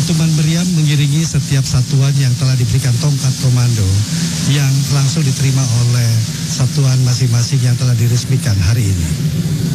Dentuman meriam mengiringi setiap satuan yang telah diberikan tongkat komando yang langsung diterima oleh satuan masing-masing yang telah diresmikan hari ini.